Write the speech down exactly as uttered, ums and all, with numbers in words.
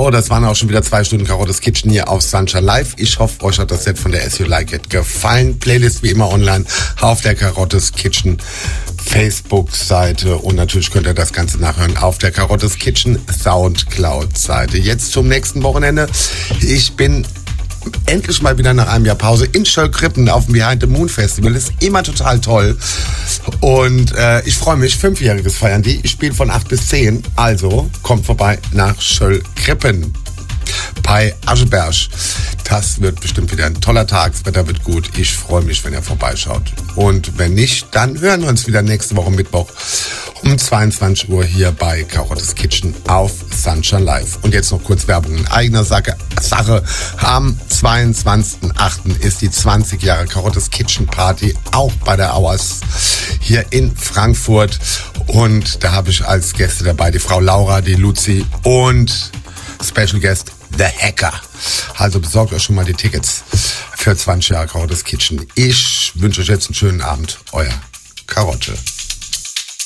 So, das waren auch schon wieder zwei Stunden Karottes Kitchen hier auf Sunshine Live. Ich hoffe, euch hat das Set von der As You Like It gefallen. Playlist wie immer online auf der Karottes Kitchen Facebook-Seite und natürlich könnt ihr das Ganze nachhören auf der Karottes Kitchen Soundcloud-Seite. Jetzt zum nächsten Wochenende. Ich bin endlich mal wieder nach einem Jahr Pause in Schöllkrippen auf dem Behind the Moon Festival. Das ist immer total toll. Und äh, ich freue mich, Fünfjähriges feiern die. Ich spiele von acht bis zehn. Also kommt vorbei nach Schöllkrippen bei Ascheberg. Das wird bestimmt wieder ein toller Tag. Das Wetter wird gut. Ich freue mich, wenn ihr vorbeischaut. Und wenn nicht, dann hören wir uns wieder nächste Woche Mittwoch um zweiundzwanzig Uhr hier bei Karottes Kitchen auf Sunshine Live. Und jetzt noch kurz Werbung in eigener Sache. Sache. Am zweiundzwanzigsten achten ist die zwanzig Jahre Karottes Kitchen Party auch bei der Auers hier in Frankfurt. Und da habe ich als Gäste dabei die Frau Laura, die Luzi und Special Guest The Hacker. Also besorgt euch schon mal die Tickets für zwanzig Jahre Karottes Kitchen. Ich wünsche euch jetzt einen schönen Abend. Euer Karotte.